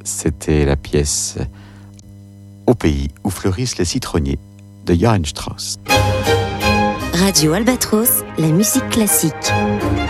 C'était la pièce Au pays où fleurissent les citronniers de Johann Strauss. Radio Albatros, la musique classique.